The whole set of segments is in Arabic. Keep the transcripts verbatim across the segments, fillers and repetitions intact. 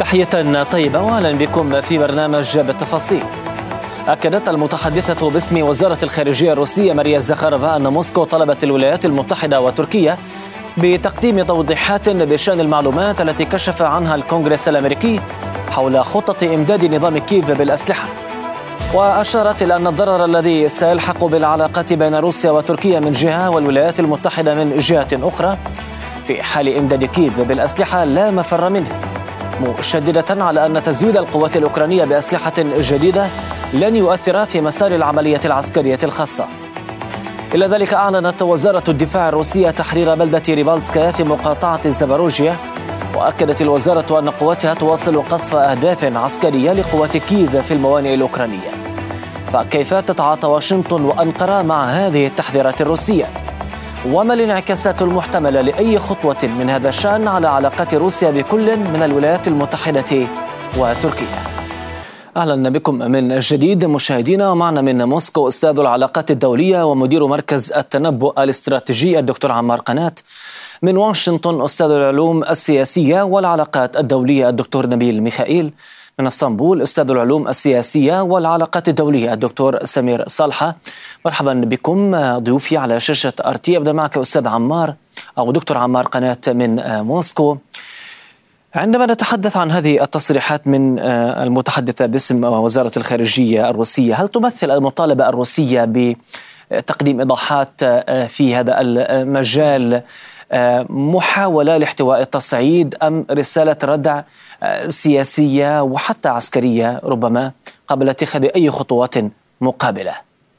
تحية طيبة وأهلا بكم في برنامج بالتفاصيل. أكدت المتحدثة باسم وزارة الخارجية الروسية ماريا زخارفا أن موسكو طلبت الولايات المتحدة وتركيا بتقديم توضيحات بشأن المعلومات التي كشف عنها الكونغرس الأمريكي حول خطة إمداد نظام كييف بالأسلحة. وأشارت إلى أن الضرر الذي سيلحق بالعلاقات بين روسيا وتركيا من جهة والولايات المتحدة من جهة أخرى في حال إمداد كييف بالأسلحة لا مفر منه، مشددة على أن تزويد القوات الأوكرانية بأسلحة جديدة لن يؤثر في مسار العملية العسكرية الخاصة. إلى ذلك أعلنت وزارة الدفاع الروسية تحرير بلدة ريبالسكا في مقاطعة زاباروجيا، وأكدت الوزارة أن قواتها تواصل قصف أهداف عسكرية لقوات كييف في الموانئ الأوكرانية. فكيف تتعاطى واشنطن وأنقرة مع هذه التحذيرات الروسية؟ وما الانعكاسات المحتملة لأي خطوة من هذا الشأن على علاقات روسيا بكل من الولايات المتحدة وتركيا؟ أهلا بكم من جديد مشاهدينا، ومعنا من موسكو أستاذ العلاقات الدولية ومدير مركز التنبؤ الاستراتيجي الدكتور عمار قناة، من واشنطن أستاذ العلوم السياسية والعلاقات الدولية الدكتور نبيل ميخائيل، من اسطنبول أستاذ العلوم السياسية والعلاقات الدولية الدكتور سمير صالحة. مرحبا بكم ضيوفي على شاشة آر تي. أبدأ معك أستاذ عمار أو دكتور عمار قناة من موسكو. عندما نتحدث عن هذه التصريحات من المتحدثة باسم وزارة الخارجية الروسية، هل تمثل المطالبة الروسية بتقديم إيضاحات في هذا المجال محاولة لاحتواء التصعيد أم رسالة ردع سياسية وحتى عسكرية ربما قبل اتخاذ أي خطوات مقابلة؟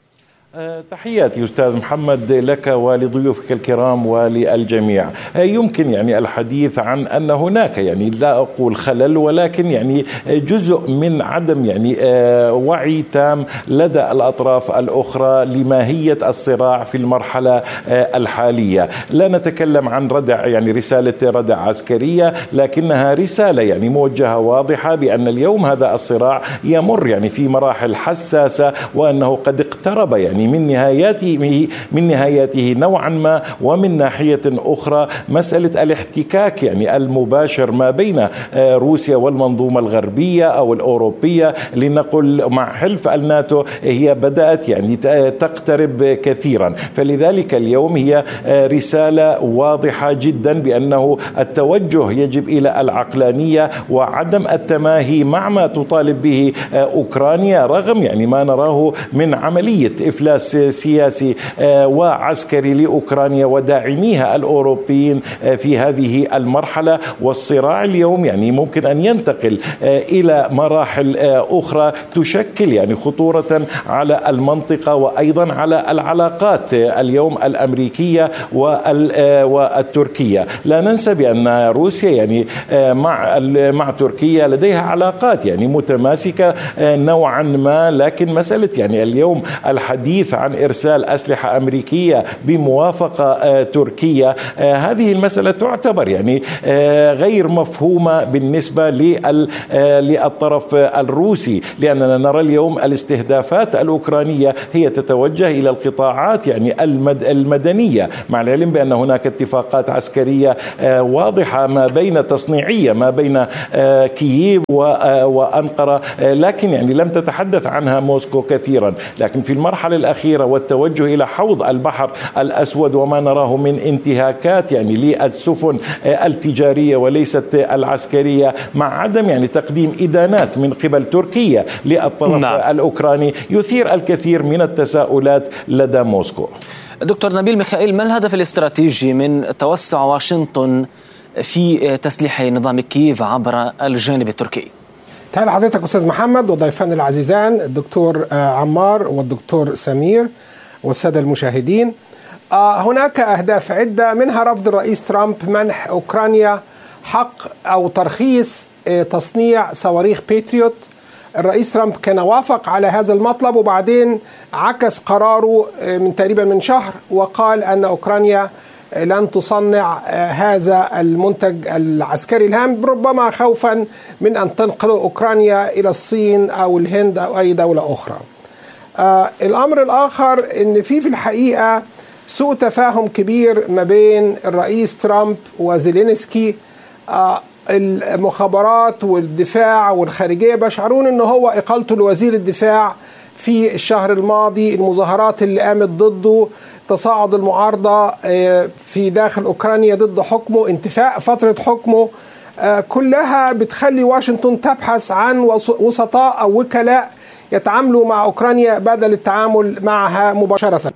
تحياتي أستاذ محمد لك ولضيوفك الكرام وللجميع. يمكن يعني الحديث عن أن هناك يعني لا أقول خلل ولكن يعني جزء من عدم يعني وعي تام لدى الأطراف الأخرى لماهية الصراع في المرحلة الحالية. لا نتكلم عن ردع يعني رسالة ردع عسكرية، لكنها رسالة يعني موجهة واضحة بأن اليوم هذا الصراع يمر يعني في مراحل حساسة، وأنه قد اقترب يعني من نهاياته من نهاياته نوعا ما، ومن ناحية أخرى مسألة الاحتكاك يعني المباشر ما بين روسيا والمنظومة الغربية أو الأوروبية، لنقل مع حلف الناتو، هي بدأت يعني تقترب كثيرا. فلذلك اليوم هي رسالة واضحة جدا بأنه التوجه يجب إلى العقلانية وعدم التماهي مع ما تطالب به أوكرانيا، رغم يعني ما نراه من عملية إفلاس سياسي وعسكري لأوكرانيا وداعميها الأوروبيين في هذه المرحلة. والصراع اليوم يعني ممكن أن ينتقل إلى مراحل أخرى تشكل يعني خطورة على المنطقة وأيضا على العلاقات اليوم الأمريكية والتركية. لا ننسى بأن روسيا يعني مع مع تركيا لديها علاقات يعني متماسكة نوعا ما، لكن مسألة يعني اليوم الحديث عن إرسال أسلحة أمريكية بموافقة تركية، هذه المسألة تعتبر يعني غير مفهومة بالنسبة للطرف الروسي، لأننا نرى اليوم الاستهدافات الأوكرانية هي تتوجه إلى القطاعات يعني المدنية، مع العلم بأن هناك اتفاقات عسكرية واضحة ما بين تصنيعية ما بين كييف وأنقرة، لكن يعني لم تتحدث عنها موسكو كثيرا. لكن في المرحلة الأخيرة والتوجه إلى حوض البحر الأسود وما نراه من انتهاكات يعني للسفن التجارية وليست العسكرية، مع عدم يعني تقديم إدانات من قبل تركيا للطرف نعم. الأوكراني، يثير الكثير من التساؤلات لدى موسكو. دكتور نبيل ميخائيل، ما الهدف الاستراتيجي من توسع واشنطن في تسليح نظام كييف عبر الجانب التركي؟ تعال حضرتك أستاذ محمد وضيفان العزيزان الدكتور عمار والدكتور سمير والسادة المشاهدين. هناك أهداف عدة، منها رفض الرئيس ترامب منح أوكرانيا حق أو ترخيص تصنيع صواريخ باتريوت. الرئيس ترامب كان وافق على هذا المطلب، وبعدين عكس قراره من تقريبا من شهر وقال أن أوكرانيا لن تصنع هذا المنتج العسكري الهام، ربما خوفا من أن تنقل أوكرانيا إلى الصين أو الهند أو أي دولة أخرى. آه الأمر الآخر أن في في الحقيقة سوء تفاهم كبير ما بين الرئيس ترامب وزيلينسكي. آه المخابرات والدفاع والخارجية بيشعرون أنه هو إقالته لوزير الدفاع في الشهر الماضي، المظاهرات اللي قامت ضده، تصاعد المعارضة في داخل أوكرانيا ضد حكمه، انتفاء فترة حكمه، كلها بتخلي واشنطن تبحث عن وسطاء أو وكلاء يتعاملوا مع أوكرانيا بدل التعامل معها مباشرة.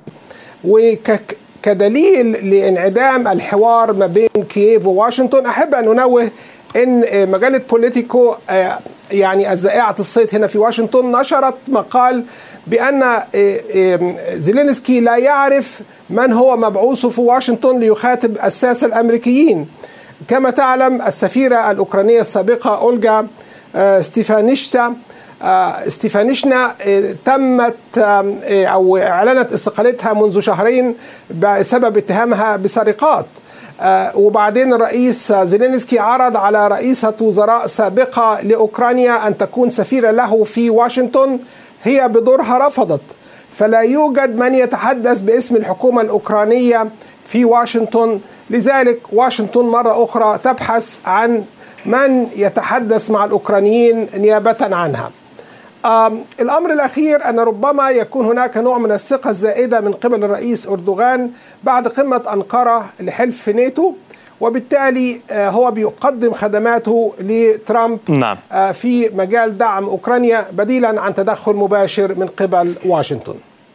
وكدليل لانعدام الحوار ما بين كييف وواشنطن، أحب أن أنوه أن مجلة بوليتيكو يعني الزائعة الصيت هنا في واشنطن نشرت مقال بأن زيلينسكي لا يعرف من هو مبعوثه في واشنطن ليخاطب الساسة الأمريكيين. كما تعلم السفيرة الأوكرانية السابقة أولغا ستيفانيشتا ستيفانيشنا تمت أو أعلنت استقالتها منذ شهرين بسبب اتهامها بسرقات. وبعدين الرئيس زيلينسكي عرض على رئيسة وزراء سابقة لأوكرانيا أن تكون سفيرة له في واشنطن، هي بدورها رفضت. فلا يوجد من يتحدث باسم الحكومة الأوكرانية في واشنطن، لذلك واشنطن مرة أخرى تبحث عن من يتحدث مع الأوكرانيين نيابة عنها. الأمر الأخير أن ربما يكون هناك نوع من الثقة الزائدة من قبل الرئيس أردوغان بعد قمة أنقرة لحلف ناتو، وبالتالي هو بيقدم خدماته لترامب نعم. في مجال دعم أوكرانيا بديلا عن تدخل مباشر من قبل واشنطن.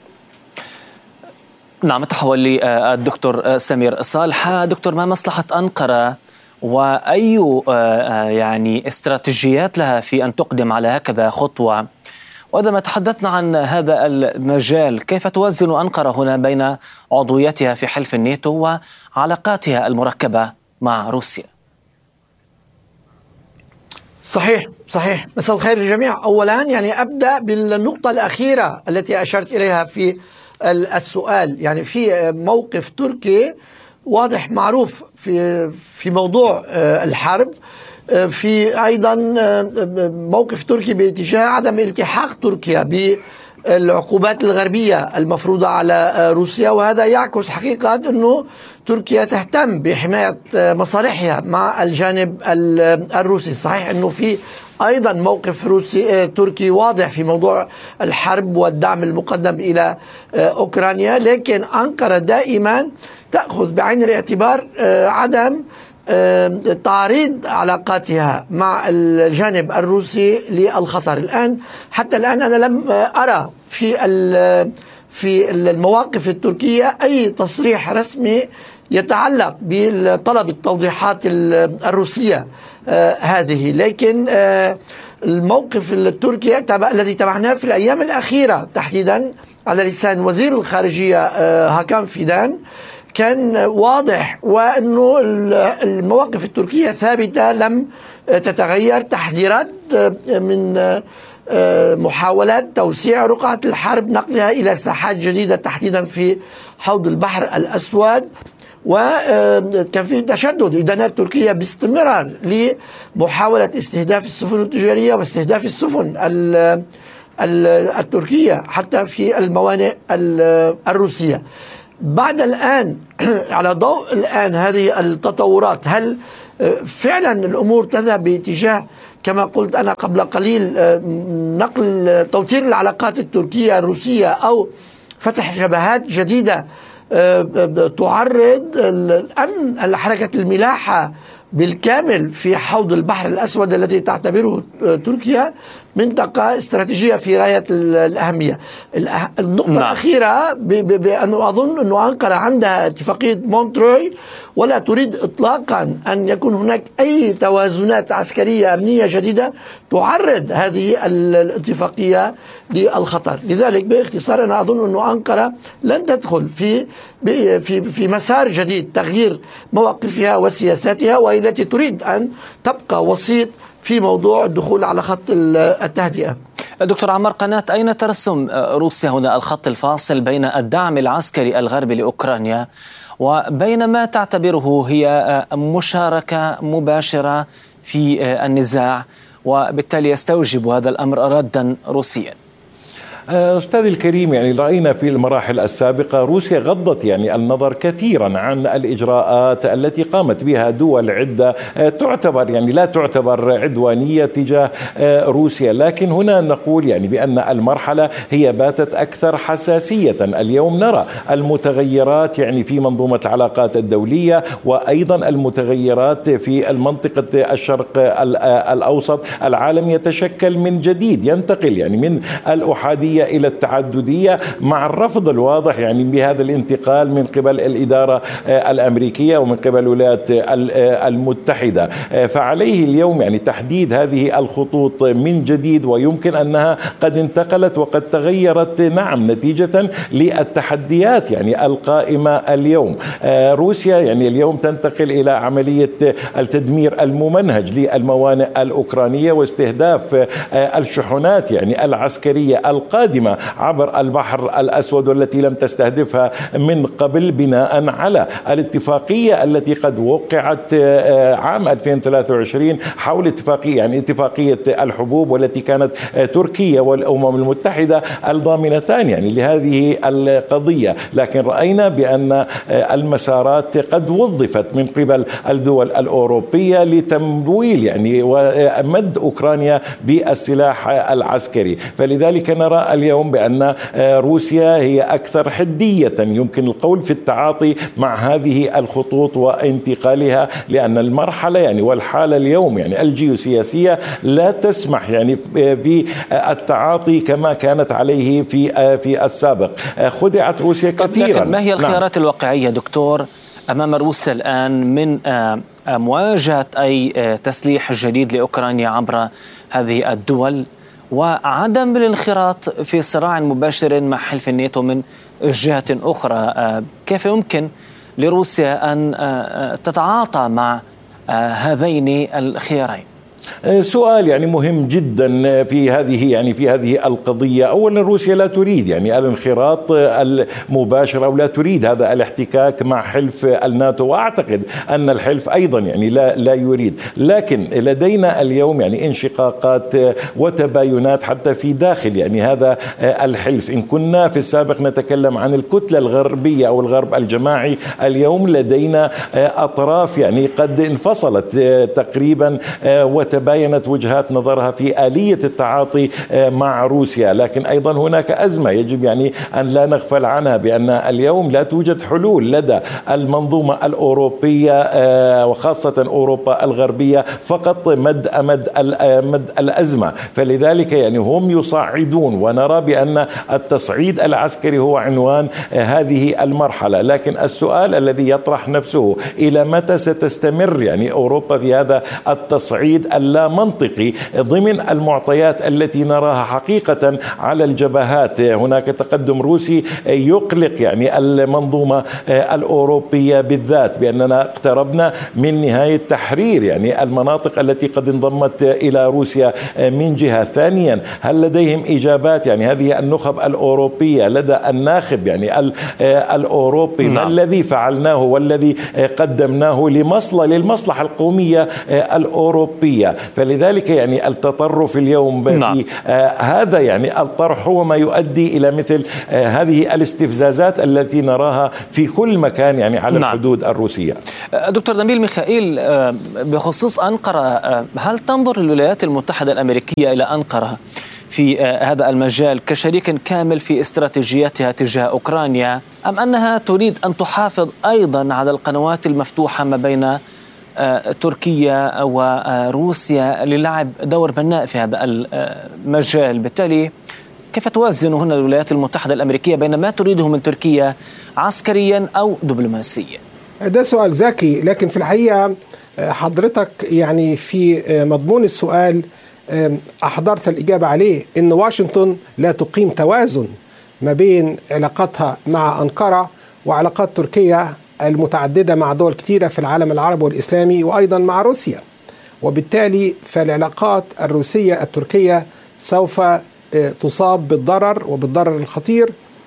نعم، تحول للدكتور سمير صالح. دكتور، ما مصلحة أنقرة وأي يعني استراتيجيات لها في أن تقدم على هكذا خطوة؟ وإذا ما تحدثنا عن هذا المجال، كيف توازن أنقرة هنا بين عضويتها في حلف الناتو وعلاقاتها المركبة مع روسيا؟ صحيح صحيح مساء الخير للجميع. أولا يعني أبدأ بالنقطة الأخيرة التي أشرت إليها في السؤال. يعني في موقف تركي واضح معروف في في موضوع الحرب، في أيضا موقف تركي باتجاه عدم التحاق تركيا بالعقوبات الغربية المفروضة على روسيا، وهذا يعكس حقيقة أنه تركيا تهتم بحماية مصالحها مع الجانب الروسي. صحيح أنه في أيضا موقف روسي تركي واضح في موضوع الحرب والدعم المقدم إلى أوكرانيا، لكن أنقرة دائما تأخذ بعين الاعتبار عدم تعريض علاقاتها مع الجانب الروسي للخطر. الآن حتى الآن أنا لم أرى في في المواقف التركية أي تصريح رسمي يتعلق بطلب التوضيحات الروسية هذه، لكن الموقف التركي الذي تابعناه في الأيام الأخيرة تحديدا على لسان وزير الخارجية هاكان فيدان كان واضح، وأنه المواقف التركية ثابتة لم تتغير. تحذيرات من محاولات توسيع رقعة الحرب، نقلها إلى ساحات جديدة تحديدا في حوض البحر الأسود، وكان في تشدد إدانات تركية باستمرار لمحاولة استهداف السفن التجارية واستهداف السفن التركية حتى في الموانئ الروسية. بعد الآن على ضوء الآن هذه التطورات، هل فعلا الأمور تذهب باتجاه كما قلت أنا قبل قليل نقل توتير العلاقات التركية الروسية أو فتح جبهات جديدة تعرض الأمن الحركة الملاحة بالكامل في حوض البحر الأسود الذي تعتبره تركيا منطقة استراتيجية في غاية الأهمية؟ النقطة نعم. الأخيرة بأنه أظن أنه أنقرة عندها اتفاقية مونتروي ولا تريد إطلاقا أن يكون هناك أي توازنات عسكرية أمنية جديدة تعرض هذه الاتفاقية للخطر. لذلك باختصار أنا أظن أنه أنقرة لن تدخل في في في مسار جديد تغيير مواقفها وسياساتها، والتي تريد أن تبقى وسيط في موضوع الدخول على خط التهدئة. دكتور عمار قنات، أين ترسم روسيا هنا الخط الفاصل بين الدعم العسكري الغربي لأوكرانيا وبين ما تعتبره هي مشاركة مباشرة في النزاع، وبالتالي يستوجب هذا الأمر ردا روسيا؟ أستاذ الكريم، يعني رأينا في المراحل السابقة روسيا غضت يعني النظر كثيرا عن الإجراءات التي قامت بها دول عدة تعتبر يعني لا تعتبر عدوانية تجاه روسيا، لكن هنا نقول يعني بأن المرحلة هي باتت أكثر حساسية. اليوم نرى المتغيرات يعني في منظومة العلاقات الدولية، وأيضا المتغيرات في المنطقة الشرق الأوسط. العالم يتشكل من جديد، ينتقل يعني من الأحادية إلى التعددية، مع الرفض الواضح يعني بهذا الانتقال من قبل الإدارة الأمريكية ومن قبل الولايات المتحدة. فعليه اليوم يعني تحديد هذه الخطوط من جديد، ويمكن أنها قد انتقلت وقد تغيرت نعم نتيجة للتحديات يعني القائمة اليوم. روسيا يعني اليوم تنتقل إلى عملية التدمير الممنهج للموانئ الأوكرانية واستهداف الشحنات يعني العسكرية القادمة عبر البحر الأسود والتي لم تستهدفها من قبل، بناء على الاتفاقية التي قد وقعت عام ألفين وثلاثة وعشرين حول اتفاقية يعني اتفاقية الحبوب، والتي كانت تركيا والأمم المتحدة الضامنتان يعني لهذه القضية. لكن رأينا بأن المسارات قد وظفت من قبل الدول الأوروبية لتمويل يعني ومد أوكرانيا بالسلاح العسكري. فلذلك نرى اليوم بأن روسيا هي أكثر حدية يمكن القول في التعاطي مع هذه الخطوط وانتقالها، لأن المرحلة يعني والحالة اليوم يعني الجيوسياسية لا تسمح يعني بالتعاطي كما كانت عليه في في السابق. خدعت روسيا كثيرا. ما هي الخيارات نعم. الواقعية دكتور أمام روسيا الآن من مواجهة أي تسليح جديد لأوكرانيا عبر هذه الدول، وعدم الانخراط في صراع مباشر مع حلف الناتو من جهة أخرى؟ كيف يمكن لروسيا أن تتعاطى مع هذين الخيارين؟ سؤال يعني مهم جدا في هذه يعني في هذه القضية. أولا روسيا لا تريد يعني الانخراط المباشر أو لا تريد هذا الاحتكاك مع حلف الناتو، وأعتقد أن الحلف أيضا يعني لا لا يريد. لكن لدينا اليوم يعني انشقاقات وتباينات حتى في داخل يعني هذا الحلف. إن كنا في السابق نتكلم عن الكتلة الغربية أو الغرب الجماعي، اليوم لدينا أطراف يعني قد انفصلت تقريبا وتباينت وجهات نظرها في آلية التعاطي مع روسيا. لكن أيضا هناك أزمة يجب يعني أن لا نغفل عنها، بأن اليوم لا توجد حلول لدى المنظومة الأوروبية وخاصة أوروبا الغربية فقط مد أمد مد الأزمة. فلذلك يعني هم يصعدون، ونرى بأن التصعيد العسكري هو عنوان هذه المرحلة. لكن السؤال الذي يطرح نفسه، إلى متى ستستمر يعني أوروبا في هذا التصعيد اللا منطقي ضمن المعطيات التي نراها حقيقة على الجبهات؟ هناك تقدم روسي يقلق يعني المنظومة الأوروبية بالذات، بأننا اقتربنا من نهاية تحرير يعني المناطق التي قد انضمت إلى روسيا من جهة. ثانيا، هل لديهم إجابات يعني هذه النخب الأوروبية لدى الناخب يعني الأوروبي؟ ما الذي فعلناه والذي قدمناه لمصلحة للمصلحة القومية الأوروبية؟ فلذلك يعني التطرف اليوم نعم. في آه هذا يعني الطرح هو ما يؤدي إلى مثل آه هذه الاستفزازات التي نراها في كل مكان يعني على نعم. الحدود الروسية. دكتور نبيل ميخائيل، آه بخصوص أنقرة، آه هل تنظر الولايات المتحدة الأمريكية إلى أنقرة في آه هذا المجال كشريك كامل في استراتيجيتها تجاه أوكرانيا، أم أنها تريد أن تحافظ أيضا على القنوات المفتوحة ما بين تركيا وروسيا للعب دور بناء في هذا المجال؟ بالتالي كيف توازن هنا الولايات المتحدة الأمريكية بين ما تريده من تركيا عسكريا أو دبلوماسيا؟ ده سؤال ذكي، لكن في الحقيقة حضرتك يعني في مضمون السؤال أحضرت الإجابة عليه، إن واشنطن لا تقيم توازن ما بين علاقاتها مع أنقرة وعلاقات تركيا المتعددة مع دول كثيرة في العالم العربي والإسلامي وأيضا مع روسيا. وبالتالي فالعلاقات الروسية التركية سوف تصاب بالضرر وبالضرر الخطير،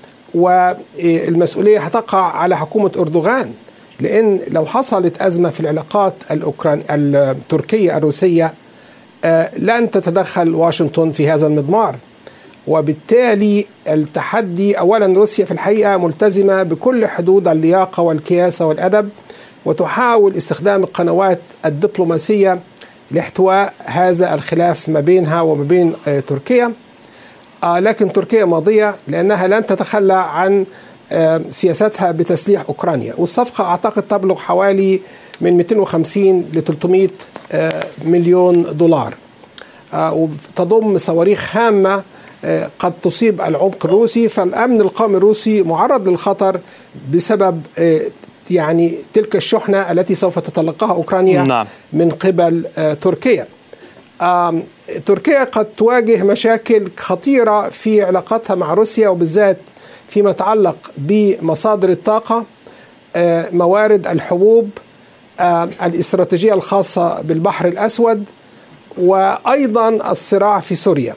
والمسؤولية هتقع على حكومة أردوغان، لأن لو حصلت أزمة في العلاقات الأوكران التركية الروسية لن تتدخل واشنطن في هذا المضمار. وبالتالي التحدي أولا روسيا في الحقيقة ملتزمة بكل حدود اللياقة والكياسة والأدب، وتحاول استخدام القنوات الدبلوماسية لاحتواء هذا الخلاف ما بينها وما بين تركيا. لكن تركيا ماضية لأنها لن تتخلى عن سياستها بتسليح أوكرانيا، والصفقة أعتقد تبلغ حوالي من مئتين وخمسين ل ثلاثمئة مليون دولار، وتضم صواريخ هامة قد تصيب العمق الروسي، فالأمن القومي الروسي معرض للخطر بسبب يعني تلك الشحنة التي سوف تتلقاها أوكرانيا نعم. من قبل تركيا. تركيا قد تواجه مشاكل خطيرة في علاقاتها مع روسيا، وبالذات فيما يتعلق بمصادر الطاقة، موارد الحبوب، الاستراتيجية الخاصة بالبحر الأسود، وأيضا الصراع في سوريا.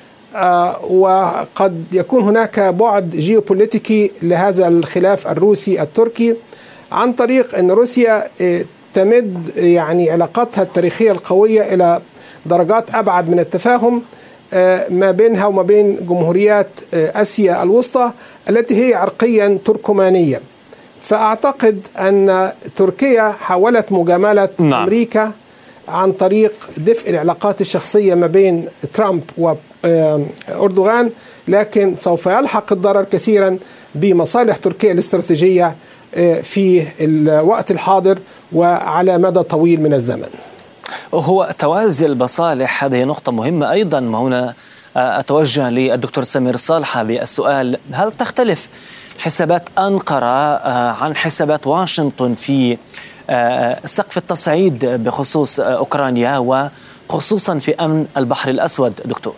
وقد يكون هناك بعد جيوبوليتيكي لهذا الخلاف الروسي التركي عن طريق أن روسيا تمد يعني علاقاتها التاريخية القوية إلى درجات أبعد من التفاهم ما بينها وما بين جمهوريات آسيا الوسطى التي هي عرقيا تركمانية. فأعتقد أن تركيا حاولت مجاملة نعم. أمريكا عن طريق دفء العلاقات الشخصية ما بين ترامب وأردوغان، لكن سوف يلحق الضرر كثيرا بمصالح تركيا الاستراتيجية في الوقت الحاضر وعلى مدى طويل من الزمن. هو توازي المصالح هذه نقطة مهمة أيضا. هنا أتوجه للدكتور سمير صالحة بالسؤال: هل تختلف حسابات أنقرة عن حسابات واشنطن في سقف التصعيد بخصوص أوكرانيا وخصوصا في أمن البحر الأسود دكتور؟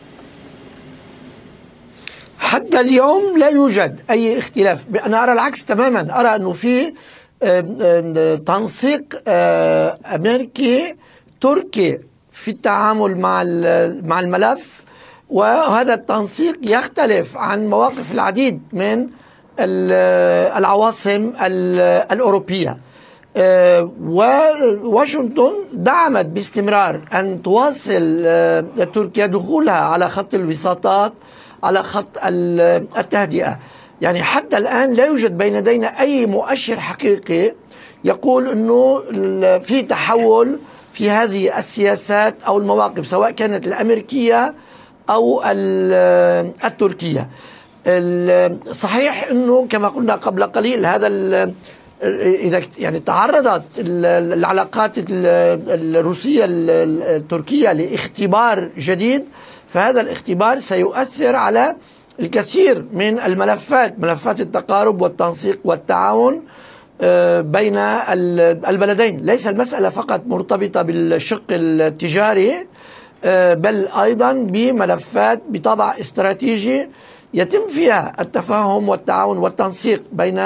حتى اليوم لا يوجد أي اختلاف. أنا أرى العكس تماما، أرى أنه في تنسيق أمريكي تركي في التعامل مع مع الملف، وهذا التنسيق يختلف عن مواقف العديد من العواصم الأوروبية. وواشنطن دعمت باستمرار أن تواصل تركيا دخولها على خط الوساطات، على خط التهدئة. يعني حتى الآن لا يوجد بين يدينا أي مؤشر حقيقي يقول أنه في تحول في هذه السياسات أو المواقف، سواء كانت الأمريكية أو التركية. صحيح أنه كما قلنا قبل قليل، هذا إذا يعني تعرضت العلاقات الروسية التركية لاختبار جديد، فهذا الاختبار سيؤثر على الكثير من الملفات، ملفات التقارب والتنسيق والتعاون بين البلدين. ليس المسألة فقط مرتبطة بالشق التجاري، بل أيضا بملفات بطابع استراتيجي يتم فيها التفاهم والتعاون والتنسيق بين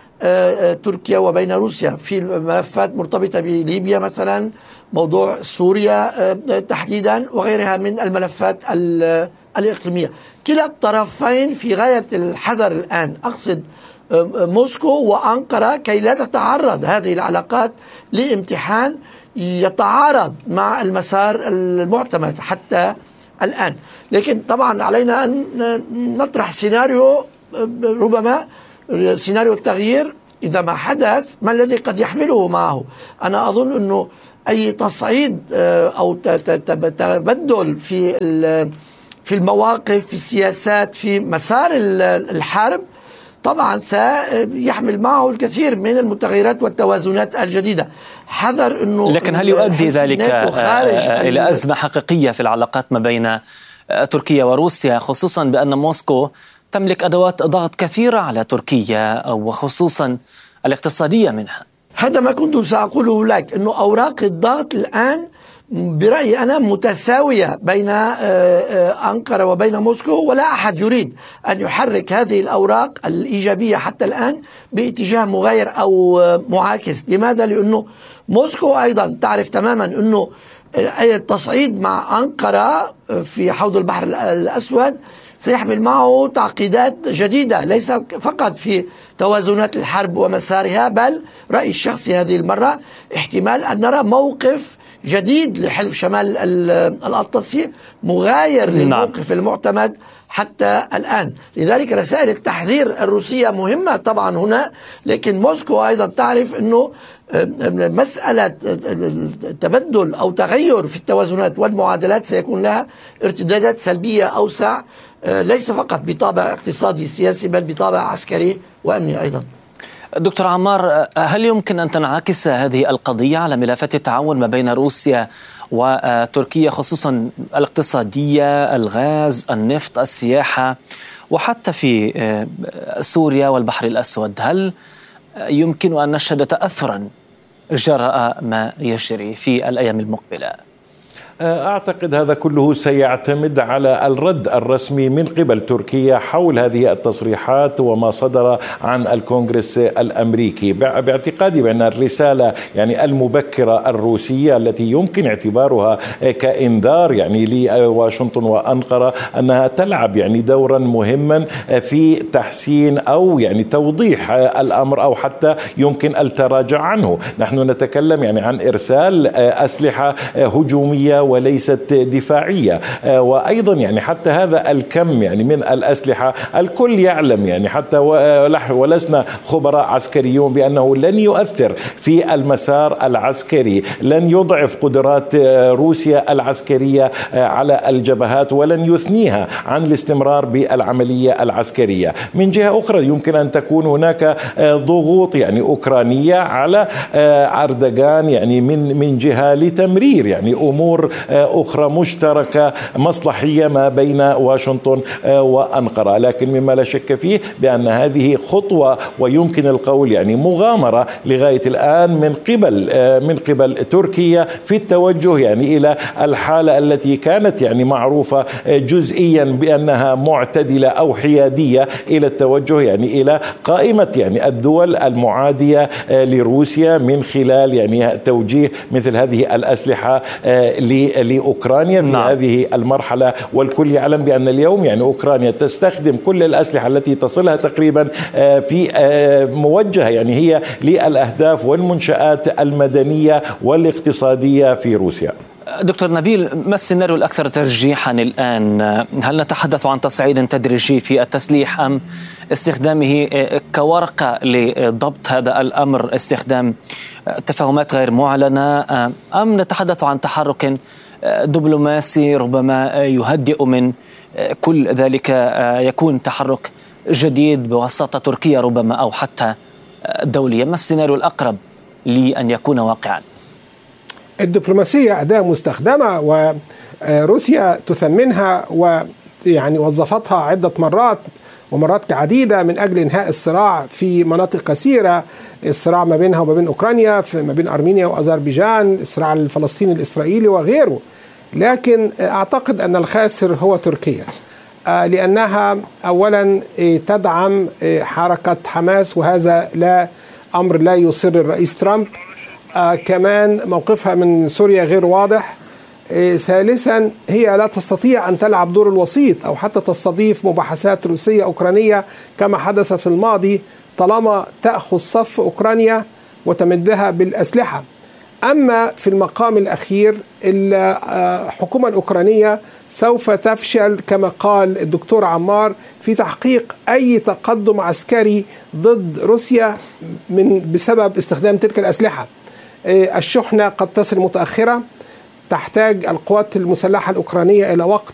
تركيا وبين روسيا في ملفات مرتبطة بليبيا مثلا، موضوع سوريا تحديدا، وغيرها من الملفات الإقليمية. كلا الطرفين في غاية الحذر الآن، أقصد موسكو وأنقرة، كي لا تتعرض هذه العلاقات لامتحان يتعارض مع المسار المعتمد حتى الآن. لكن طبعا علينا أن نطرح سيناريو، ربما سيناريو التغيير إذا ما حدث، ما الذي قد يحمله معه. أنا أظن أنه أي تصعيد أو تبدل في في المواقف، في السياسات، في مسار الحرب، طبعا سيحمل معه الكثير من المتغيرات والتوازنات الجديدة. حذر أنه لكن هل يؤدي ذلك إلى أزمة حقيقية في العلاقات ما بين تركيا وروسيا، خصوصا بأن موسكو تملك أدوات ضغط كثيرة على تركيا وخصوصا الاقتصادية منها؟ هذا ما كنت سأقوله لك، أنه أوراق الضغط الآن برأيي أنا متساوية بين أنقرة وبين موسكو، ولا أحد يريد أن يحرك هذه الأوراق الإيجابية حتى الآن باتجاه مغاير أو معاكس. لماذا؟ لأنه موسكو أيضا تعرف تماما أنه التصعيد مع أنقرة في حوض البحر الأسود سيحمل معه تعقيدات جديدة، ليس فقط في توازنات الحرب ومسارها، بل رأيي الشخصي هذه المرة احتمال أن نرى موقف جديد لحلف شمال الأطلسي مغاير للموقف المعتمد حتى الآن. لذلك رسائل التحذير الروسية مهمة طبعا هنا، لكن موسكو أيضا تعرف أنه مسألة تبدل أو تغير في التوازنات والمعادلات سيكون لها ارتدادات سلبية أوسع، ليس فقط بطابع اقتصادي سياسي بل بطابع عسكري وأمني أيضا. دكتور عمار، هل يمكن أن تنعكس هذه القضية على ملفات التعاون ما بين روسيا وتركيا، خصوصا الاقتصادية، الغاز، النفط، السياحة، وحتى في سوريا والبحر الأسود؟ هل يمكن أن نشهد تأثرا جراء ما يجري في الأيام المقبلة؟ أعتقد هذا كله سيعتمد على الرد الرسمي من قبل تركيا حول هذه التصريحات وما صدر عن الكونغرس الأمريكي، باعتقادي بأن الرسالة يعني المبكرة الروسية التي يمكن اعتبارها كإنذار يعني لواشنطن وأنقرة أنها تلعب يعني دورا مهما في تحسين أو يعني توضيح الأمر أو حتى يمكن التراجع عنه. نحن نتكلم يعني عن إرسال أسلحة هجومية وليست دفاعية، وأيضا يعني حتى هذا الكم يعني من الأسلحة الكل يعلم يعني حتى ولسنا خبراء عسكريون بأنه لن يؤثر في المسار العسكري، لن يضعف قدرات روسيا العسكرية على الجبهات ولن يثنيها عن الاستمرار بالعملية العسكرية. من جهة أخرى يمكن أن تكون هناك ضغوط يعني أوكرانية على أردوغان يعني من من جهة لتمرير يعني أمور أخرى مشتركة مصلحية ما بين واشنطن وأنقرة، لكن مما لا شك فيه بأن هذه خطوة ويمكن القول يعني مغامرة لغاية الآن من قبل من قبل تركيا في التوجه يعني إلى الحالة التي كانت يعني معروفة جزئيا بأنها معتدلة أو حيادية إلى التوجه يعني إلى قائمة يعني الدول المعادية لروسيا من خلال يعني توجيه مثل هذه الأسلحة لأوكرانيا في نعم. هذه المرحلة، والكل يعلم بأن اليوم يعني أوكرانيا تستخدم كل الأسلحة التي تصلها تقريبا في موجهة يعني هي للأهداف والمنشآت المدنية والاقتصادية في روسيا. دكتور نبيل، ما السيناريو الأكثر ترجيحا الآن؟ هل نتحدث عن تصعيد تدريجي في التسليح أم استخدامه كورقة لضبط هذا الأمر، استخدام تفاهمات غير معلنة، أم نتحدث عن تحرك دبلوماسي ربما يهدئ من كل ذلك، يكون تحرك جديد بواسطة تركيا ربما أو حتى دوليا؟ ما السيناريو الأقرب لأن يكون واقعا؟ الدبلوماسية أداة مستخدمة وروسيا تثمنها ويعني وظفتها عدة مرات ومرات عديدة من أجل إنهاء الصراع في مناطق كثيرة، الصراع ما بينها وما بين أوكرانيا، ما بين أرمينيا وأذربيجان، الصراع الفلسطيني الإسرائيلي وغيره. لكن أعتقد أن الخاسر هو تركيا، لأنها أولا تدعم حركة حماس وهذا لا أمر لا يسر الرئيس ترامب. آه كمان موقفها من سوريا غير واضح. آه ثالثا هي لا تستطيع أن تلعب دور الوسيط أو حتى تستضيف مباحثات روسية أوكرانية كما حدث في الماضي طالما تأخذ صف أوكرانيا وتمدها بالأسلحة. أما في المقام الأخير الحكومة الأوكرانية سوف تفشل كما قال الدكتور عمار في تحقيق أي تقدم عسكري ضد روسيا من بسبب استخدام تلك الأسلحة. الشحنة قد تصل متأخرة، تحتاج القوات المسلحة الأوكرانية إلى وقت